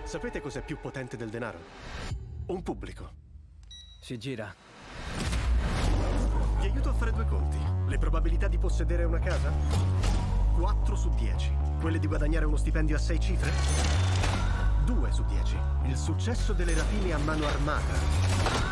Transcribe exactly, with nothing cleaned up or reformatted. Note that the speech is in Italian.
Sapete cos'è più potente del denaro? Un pubblico. Si gira. Vi aiuto a fare due conti. Le probabilità di possedere una casa? quattro su dieci. Quelle di guadagnare uno stipendio a sei cifre? due su dieci. Il successo delle rapine a mano armata